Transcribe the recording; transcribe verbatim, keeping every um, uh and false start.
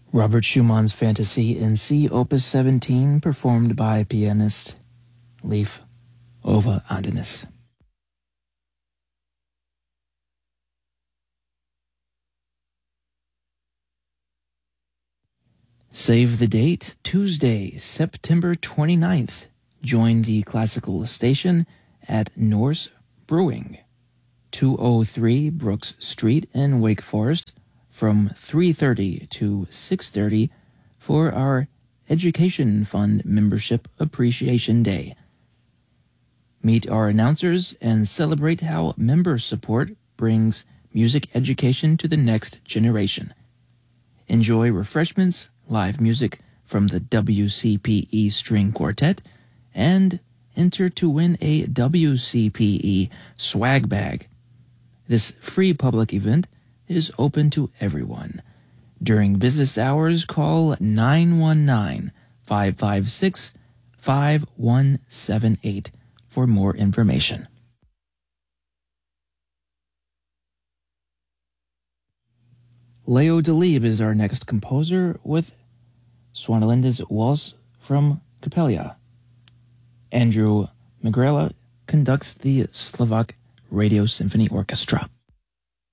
Robert Schumann's Fantasy in C, Opus seventeen, performed by pianist Leif Ove Andenes. Save the date, Tuesday, September twenty-ninth. Join the classical station at Norse Brewing, two oh three Brooks Street in Wake Forest, from three thirty to six thirty for our Education Fund Membership Appreciation Day. Meet our announcers and celebrate how member support brings music education to the next generation. Enjoy refreshments, live music from the W C P E String Quartet, and enter to win a W C P E swag bag. This free public event is open to everyone. During business hours, call nine one nine, five five six, five one seven eight for more information. Leo Delibes is our next composer with Swanelinda's Waltz from Capella. Andrew Magrela conducts the Slovak Radio Symphony Orchestra.